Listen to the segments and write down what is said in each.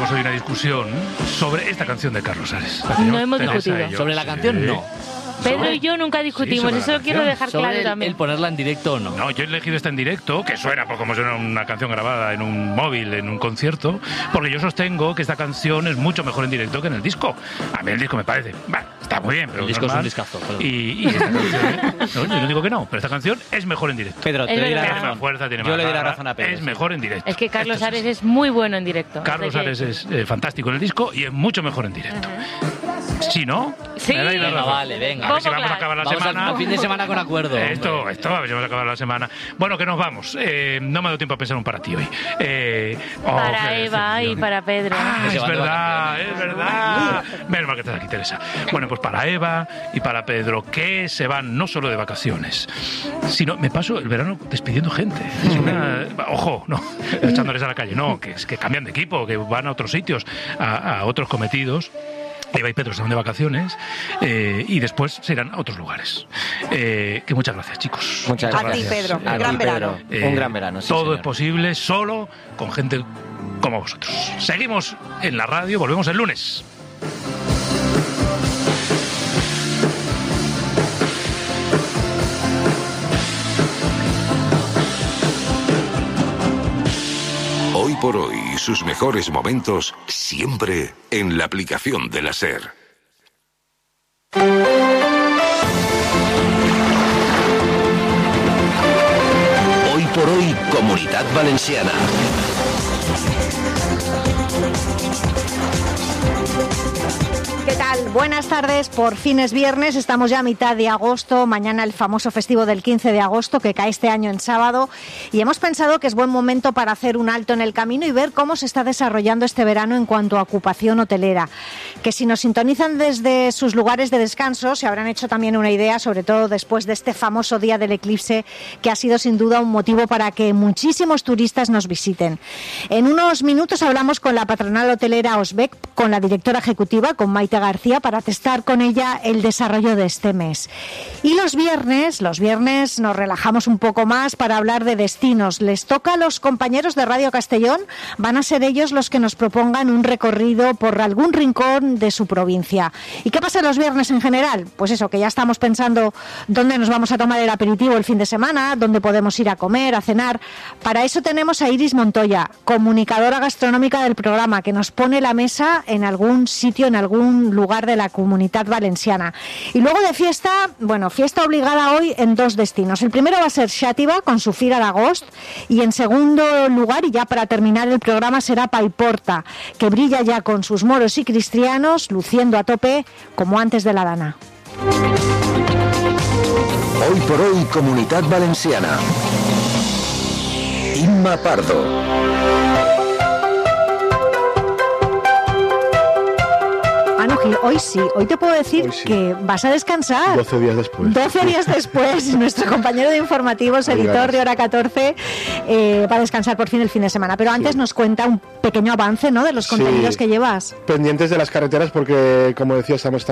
tendremos hoy una discusión sobre esta canción de Carlos Ares. No hemos discutido. Sobre la canción, no. Pedro y yo nunca discutimos, eso lo quiero dejar claro también. El ponerla en directo o no. No, yo he elegido esta en directo, que suena como suena una canción grabada en un móvil, en un concierto, porque yo sostengo que esta canción es mucho mejor en directo que en el disco. A mí el disco me parece, bueno, está muy bien, pero el disco es un discazo. Y esta canción, no, yo no digo que no, pero esta canción es mejor en directo. Pedro, te doy la razón. Tiene más fuerza, tiene yo más le doy la garra, razón a Pedro. Es mejor en directo. Es que Carlos Ares es muy bueno en directo. Carlos Ares es fantástico en el disco y es mucho mejor en directo. ¿Sí, no? Sí. Me dais la razón. Vale, venga. A ver si vamos a acabar la semana. Al fin de semana con acuerdo. Esto, a ver si vamos a acabar la semana. Bueno, que nos vamos. No me ha dado tiempo a pensar un para ti hoy. Para Eva y para Pedro. Es verdad. Menos mal que estás aquí, Teresa. Bueno, pues para Eva y para Pedro, que se van no solo de vacaciones, sino me paso el verano despidiendo gente. Es ojo, no, echándoles a la calle, no, que cambian de equipo, que van a otros sitios, a otros cometidos. Eva y Pedro se van de vacaciones y después se irán a otros lugares. Que muchas gracias, chicos. Muchas gracias. A ti, Pedro. Un gran verano. Un gran verano, sí, todo señor. es posible solo con gente como vosotros. Seguimos en la radio, volvemos el lunes. Hoy por hoy, sus mejores momentos siempre en la aplicación de la SER. Hoy por hoy, Comunitat Valenciana. ¿Qué tal? Buenas tardes, por fin es viernes, estamos ya a mitad de agosto, mañana el famoso festivo del 15 de agosto que cae este año en sábado y hemos pensado que es buen momento para hacer un alto en el camino y ver cómo se está desarrollando este verano en cuanto a ocupación hotelera, que si nos sintonizan desde sus lugares de descanso se habrán hecho también una idea, sobre todo después de este famoso día del eclipse que ha sido sin duda un motivo para que muchísimos turistas nos visiten. En unos minutos hablamos con la patronal hotelera Osbec, con la directora ejecutiva, con Maite García, para testar con ella el desarrollo de este mes. Y los viernes nos relajamos un poco más para hablar de destinos. Les toca a los compañeros de Radio Castellón, van a ser ellos los que nos propongan un recorrido por algún rincón de su provincia. ¿Y qué pasa los viernes en general? Pues eso, que ya estamos pensando dónde nos vamos a tomar el aperitivo el fin de semana, dónde podemos ir a comer, a cenar. Para eso tenemos a Iris Montoya, comunicadora gastronómica del programa, que nos pone la mesa en algún sitio, en algún lugar de la Comunitat Valenciana. Y luego de fiesta, fiesta obligada hoy en dos destinos. El primero va a ser Xàtiva con su Fira d'Agost y en segundo lugar, y ya para terminar el programa, será Paiporta, que brilla ya con sus moros y cristianos, luciendo a tope como antes de la Dana. Hoy por hoy, Comunitat Valenciana. Imma Pardo. Hoy te puedo decir que vas a descansar. 12 días después. 12 días después, nuestro compañero de informativos, editor de Hora 14, va a descansar por fin el fin de semana. Pero antes nos cuenta un pequeño avance, ¿no?, de los contenidos que llevas. Pendientes de las carreteras porque, como decía, estamos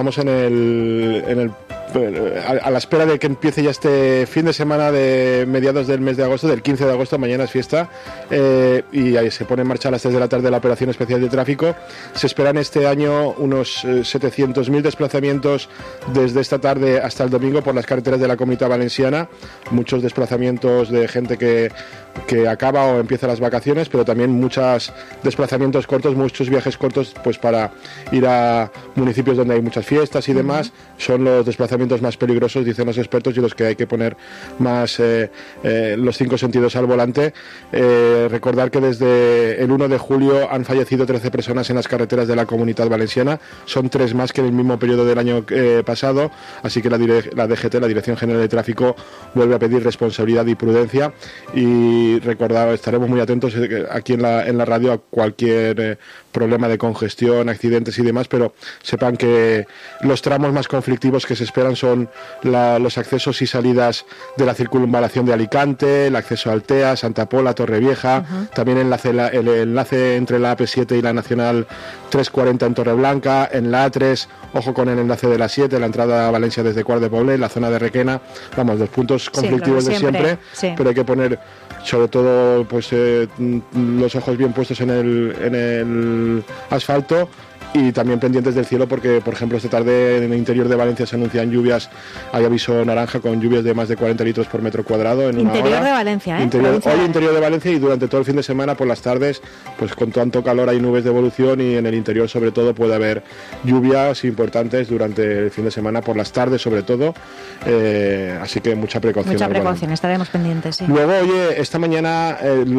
a la espera de que empiece ya este fin de semana de mediados del mes de agosto, del 15 de agosto, mañana es fiesta, y ahí se pone en marcha a las 3 de la tarde la operación especial de tráfico. Se esperan este año unos 700.000 desplazamientos desde esta tarde hasta el domingo por las carreteras de la Comunitat Valenciana, muchos desplazamientos de gente que acaba o empieza las vacaciones, pero también muchos desplazamientos cortos, muchos viajes cortos, pues para ir a municipios donde hay muchas fiestas y demás. Son los desplazamientos más peligrosos, dicen los expertos, y los que hay que poner más los 5 sentidos al volante. Recordar que desde el 1 de julio han fallecido 13 personas en las carreteras de la Comunitat Valenciana, son 3 más que en el mismo periodo del año pasado, así que la DGT, la Dirección General de Tráfico, vuelve a pedir responsabilidad y prudencia, y recordad, estaremos muy atentos aquí en la radio a cualquier problema de congestión, accidentes y demás, pero sepan que los tramos más conflictivos que se esperan son los accesos y salidas de la circunvalación de Alicante, el acceso a Altea, Santa Pola, Torrevieja, también el enlace entre la AP7 y la Nacional 340 en Torreblanca, en la A3, ojo con el enlace de la 7, la entrada a Valencia desde Quart de Poblet, la zona de Requena, vamos, los puntos conflictivos de siempre, pero hay que poner sobre todo pues los ojos bien puestos en el asfalto, y también pendientes del cielo porque, por ejemplo, esta tarde en el interior de Valencia se anuncian lluvias, hay aviso naranja con lluvias de más de 40 litros por metro cuadrado en interior una hora. De Valencia, ¿eh? Hoy interior de Valencia, y durante todo el fin de semana por las tardes, pues con tanto calor hay nubes de evolución, y en el interior sobre todo puede haber lluvias importantes durante el fin de semana por las tardes sobre todo, así que mucha precaución. Mucha precaución, estaremos pendientes, sí. Luego, oye, esta mañana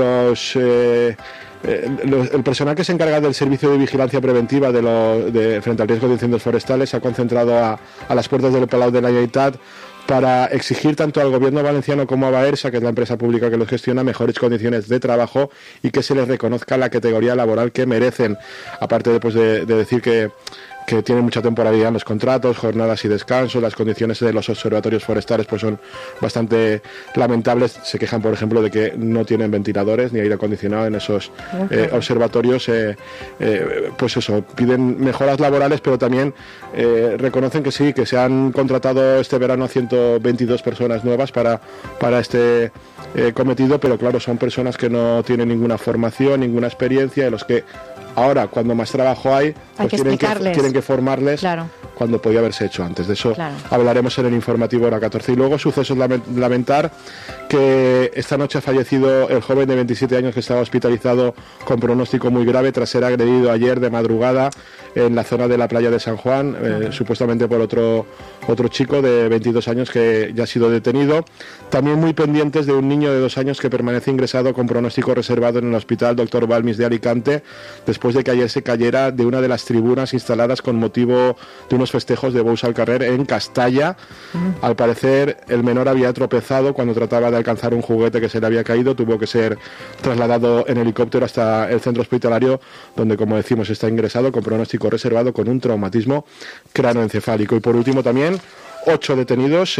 el personal que se encarga del servicio de vigilancia preventiva frente al riesgo de incendios forestales se ha concentrado a las puertas del Palau de la Generalitat para exigir tanto al gobierno valenciano como a Baersa, que es la empresa pública que los gestiona, mejores condiciones de trabajo y que se les reconozca la categoría laboral que merecen, aparte de decir que tienen mucha temporalidad en los contratos, jornadas y descansos. Las condiciones de los observatorios forestales pues son bastante lamentables. Se quejan, por ejemplo, de que no tienen ventiladores ni aire acondicionado en esos observatorios. Pues eso, piden mejoras laborales, pero también reconocen que sí, que se han contratado este verano a 122 personas nuevas para este cometido, pero claro, son personas que no tienen ninguna formación, ninguna experiencia, de los que ahora, cuando más trabajo hay pues tienen que formarles, claro, cuando podía haberse hecho antes. De eso hablaremos en el informativo hora 14. Y luego, sucesos lamentar que esta noche ha fallecido el joven de 27 años que estaba hospitalizado con pronóstico muy grave tras ser agredido ayer de madrugada en la zona de la playa de San Juan, supuestamente por otro chico de 22 años que ya ha sido detenido. También muy pendientes de un niño de 2 años que permanece ingresado con pronóstico reservado en el Hospital Dr. Balmis de Alicante, después de que ayer se cayera de una de las tribunas instaladas con motivo de unos festejos de Bous al Carrer en Castalla. Al parecer, el menor había tropezado cuando trataba de alcanzar un juguete que se le había caído, tuvo que ser trasladado en helicóptero hasta el centro hospitalario, donde, como decimos, está ingresado con pronóstico reservado con un traumatismo cráneoencefálico. Y por último también 8 detenidos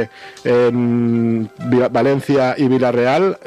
en Valencia y Villarreal.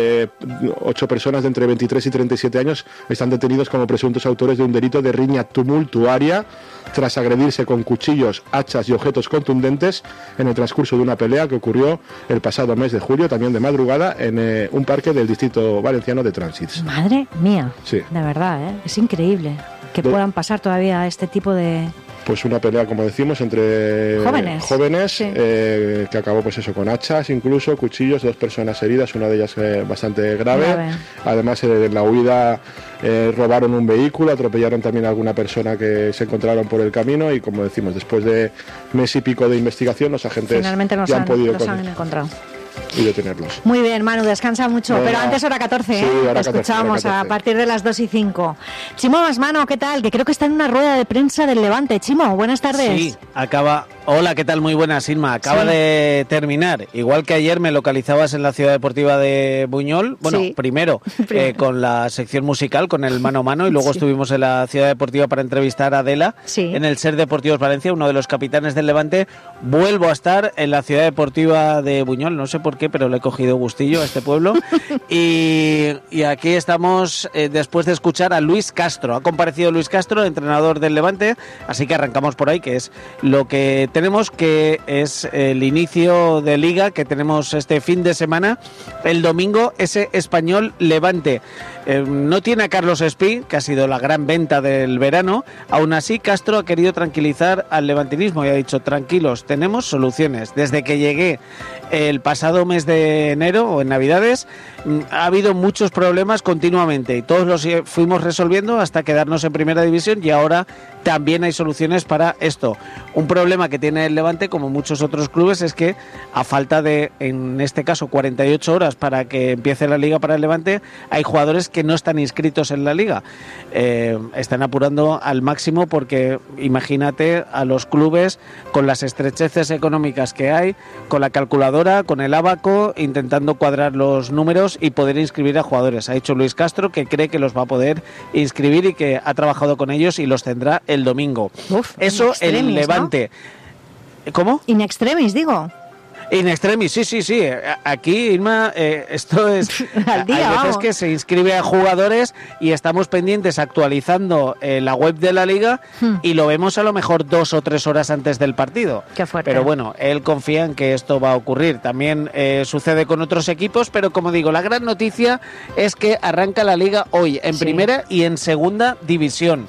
8 personas de entre 23 y 37 años están detenidos como presuntos autores de un delito de riña tumultuaria tras agredirse con cuchillos, hachas y objetos contundentes en el transcurso de una pelea que ocurrió el pasado mes de julio, también de madrugada, en un parque del distrito valenciano de Trànsits. Madre mía, sí. De verdad, es increíble que puedan pasar todavía este tipo de... Pues una pelea, como decimos, entre jóvenes sí. Que acabó pues eso, con hachas, incluso cuchillos, 2 personas heridas, una de ellas bastante grave. Además, en la huida robaron un vehículo, atropellaron también a alguna persona que se encontraron por el camino, y como decimos, después de mes y pico de investigación, los agentes finalmente ya han podido han encontrado y detenerlos. Muy bien, Manu, descansa mucho. Pero antes hora 14, sí, hora 14, escuchamos hora 14. A partir de las 2:05. Chimo Masmano, ¿qué tal? Que creo que está en una rueda de prensa del Levante. Chimo, buenas tardes. Sí, acaba... Hola, ¿qué tal? Muy buenas, Irma. Acaba de terminar. Igual que ayer me localizabas en la Ciudad Deportiva de Buñol. Bueno, primero con la sección musical, con el mano a mano, y luego estuvimos en la Ciudad Deportiva para entrevistar a Adela en el SER Deportivos Valencia, uno de los capitanes del Levante. Vuelvo a estar en la Ciudad Deportiva de Buñol, no sé por qué, pero le he cogido gustillo a este pueblo. y aquí estamos después de escuchar a Luis Castro. Ha comparecido Luis Castro, el entrenador del Levante, así que arrancamos por ahí, que es lo que tenemos, que es el inicio de Liga que tenemos este fin de semana. El domingo, ese Español Levante. No tiene a Carlos Espí, que ha sido la gran venta del verano. Aún así, Castro ha querido tranquilizar al levantinismo y ha dicho: tranquilos, tenemos soluciones. Desde que llegué el pasado mes de enero o en Navidades, ha habido muchos problemas continuamente y todos los fuimos resolviendo hasta quedarnos en primera división, y ahora también hay soluciones para esto. Un problema que tiene el Levante, como muchos otros clubes, es que a falta de, en este caso, 48 horas para que empiece la Liga para el Levante, hay jugadores que no están inscritos en la Liga. Están apurando al máximo porque imagínate a los clubes con las estrecheces económicas que hay, con la calculadora, con el ábaco, intentando cuadrar los números y poder inscribir a jugadores. Ha dicho Luis Castro que cree que los va a poder inscribir y que ha trabajado con ellos y los tendrá el domingo. Uf, eso el Levante. ¿no? ¿Cómo? In extremis, digo. In extremis, sí. Aquí, Irma, esto es... Al día, hay veces vamos. que se inscribe a jugadores y estamos pendientes actualizando la web de la Liga y lo vemos a lo mejor 2 o 3 horas antes del partido. Qué fuerte. Pero bueno, él confía en que esto va a ocurrir. También sucede con otros equipos, pero como digo, la gran noticia es que arranca la Liga hoy en primera y en segunda división.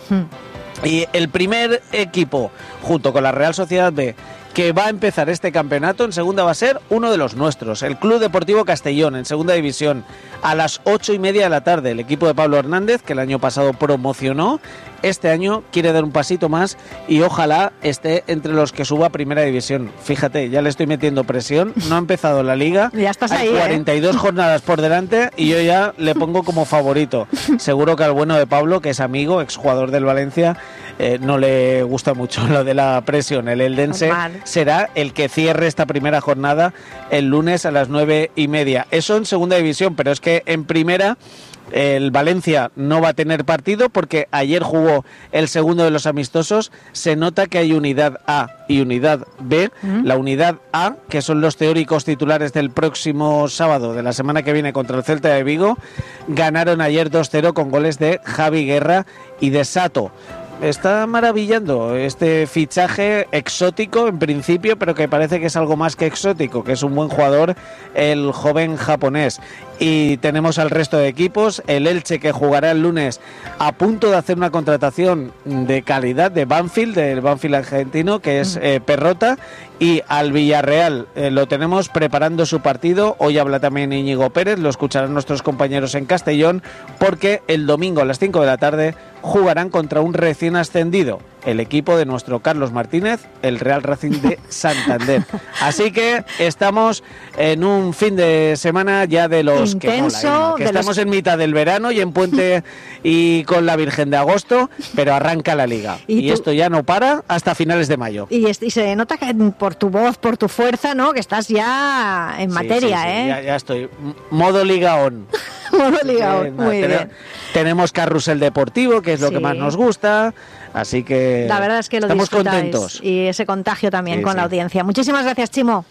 Y el primer equipo, junto con la Real Sociedad B, que va a empezar este campeonato en segunda va a ser uno de los nuestros, el Club Deportivo Castellón, en segunda división, a las 8:30 de la tarde. El equipo de Pablo Hernández, que el año pasado promocionó, este año quiere dar un pasito más y ojalá esté entre los que suba a primera división. Fíjate, ya le estoy metiendo presión, no ha empezado la Liga, ya estás hay ahí, 42 jornadas por delante y yo ya le pongo como favorito. Seguro que al bueno de Pablo, que es amigo, exjugador del Valencia, no le gusta mucho lo de la presión. El eldense será el que cierre esta primera jornada el lunes a las 9:30. Eso en segunda división, pero es que en primera el Valencia no va a tener partido porque ayer jugó el segundo de los amistosos. Se nota que hay unidad A y unidad B. La unidad A, que son los teóricos titulares del próximo sábado de la semana que viene contra el Celta de Vigo, ganaron ayer 2-0 con goles de Javi Guerra y de Sato. Está maravillando este fichaje exótico en principio, pero que parece que es algo más que exótico, que es un buen jugador, el joven japonés. Y tenemos al resto de equipos, el Elche, que jugará el lunes, a punto de hacer una contratación de calidad de Banfield, del Banfield argentino, que es Perrota, y al Villarreal lo tenemos preparando su partido. Hoy habla también Íñigo Pérez, lo escucharán nuestros compañeros en Castellón, porque el domingo a las 5 de la tarde jugarán contra un recién ascendido, el equipo de nuestro Carlos Martínez, el Real Racing de Santander. Así que estamos en un fin de semana ya de los intenso, que mola, Irma, que estamos en mitad del verano y en puente y con la Virgen de Agosto, pero arranca la Liga y esto ya no para hasta finales de mayo. Y se nota que por tu voz, por tu fuerza, ¿no? Que estás ya en materia, sí, ¿eh? Ya estoy. Modo Liga On. Modo Liga On, muy bien. Tenemos carrusel deportivo, que es lo que más nos gusta, así que la verdad es que lo estamos disfrutáis, contentos. y ese contagio también con la audiencia. Muchísimas gracias, Chimo.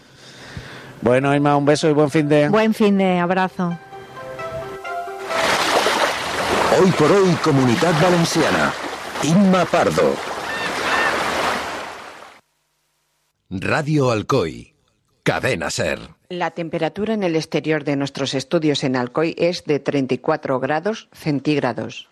Bueno, Irma, un beso y buen fin de... Buen fin de, abrazo. Hoy por hoy, Comunitat Valenciana. Inma Pardo. Radio Alcoy. Cadena SER. La temperatura en el exterior de nuestros estudios en Alcoy es de 34 grados centígrados.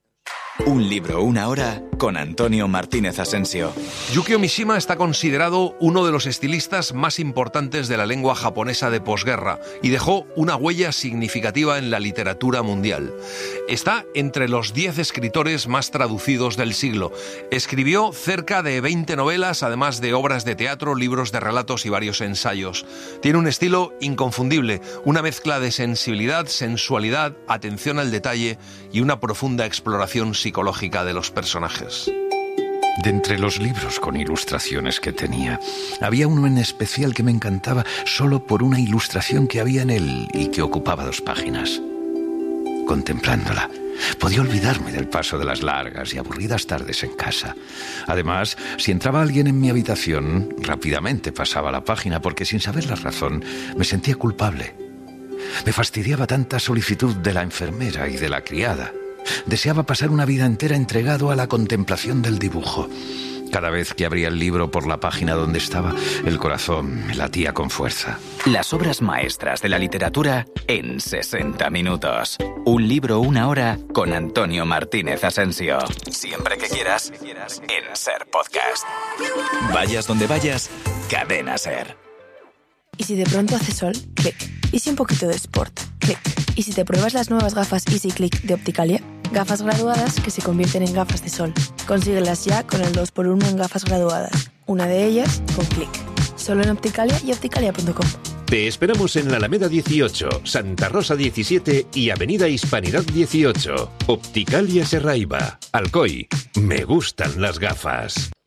Un libro, una hora, con Antonio Martínez Asensio. Yukio Mishima está considerado uno de los estilistas más importantes de la lengua japonesa de posguerra y dejó una huella significativa en la literatura mundial. Está entre los 10 escritores más traducidos del siglo. Escribió cerca de 20 novelas, además de obras de teatro, libros de relatos y varios ensayos. Tiene un estilo inconfundible, una mezcla de sensibilidad, sensualidad, atención al detalle y una profunda exploración psicológica de los personajes. De entre los libros con ilustraciones que tenía, había uno en especial que me encantaba solo por una ilustración que había en él y que ocupaba 2 páginas. Contemplándola, podía olvidarme del paso de las largas y aburridas tardes en casa. Además, si entraba alguien en mi habitación, rápidamente pasaba la página porque, sin saber la razón, me sentía culpable. Me fastidiaba tanta solicitud de la enfermera y de la criada. Deseaba pasar una vida entera entregado a la contemplación del dibujo. Cada vez que abría el libro por la página donde estaba, el corazón me latía con fuerza. Las obras maestras de la literatura en 60 minutos. Un libro, una hora, con Antonio Martínez Asensio. Siempre que quieras, en SER Podcast. Vayas donde vayas, Cadena SER. ¿Y si de pronto hace sol? Clic. ¿Y si un poquito de sport? Clic. ¿Y si te pruebas las nuevas gafas Easy Click de Opticalia? Gafas graduadas que se convierten en gafas de sol. Consíguelas ya con el 2x1 en gafas graduadas. Una de ellas con Clic. Solo en Opticalia y opticalia.com. Te esperamos en la Alameda 18, Santa Rosa 17 y Avenida Hispanidad 18. Opticalia Serraiva. Alcoy. Me gustan las gafas.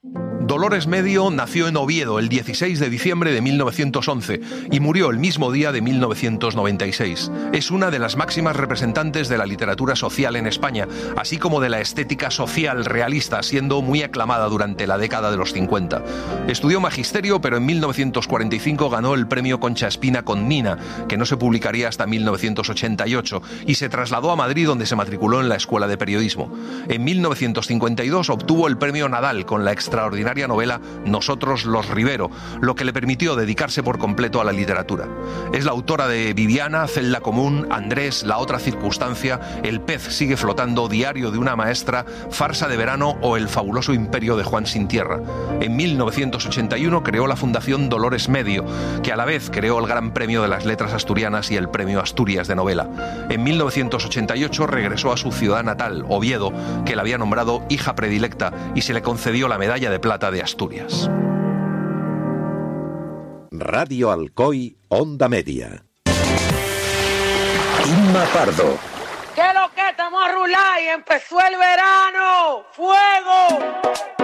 Dolores Medio nació en Oviedo el 16 de diciembre de 1911 y murió el mismo día de 1996. Es una de las máximas representantes de la literatura social en España, así como de la estética social realista, siendo muy aclamada durante la década de los 50. Estudió magisterio, pero en 1945 ganó el premio Concha Espina con Nina, que no se publicaría hasta 1988, y se trasladó a Madrid, donde se matriculó en la Escuela de Periodismo. En 1952 obtuvo el premio Nadal con la extraordinaria novela Nosotros los Rivero, lo que le permitió dedicarse por completo a la literatura. Es la autora de Viviana, Celda Común, Andrés, La otra circunstancia, El pez sigue flotando, Diario de una maestra, Farsa de verano o El fabuloso imperio de Juan sin tierra. En 1981 creó la Fundación Dolores Medio, que a la vez creó el Gran Premio de las Letras Asturianas y el Premio Asturias de Novela. En 1988 regresó a su ciudad natal, Oviedo, que la había nombrado hija predilecta, y se le concedió la Medalla de Plata de Asturias. Radio Alcoy, Onda Media. Inma Pardo. ¿Qué lo que estamos a rular y empezó el verano? ¡Fuego!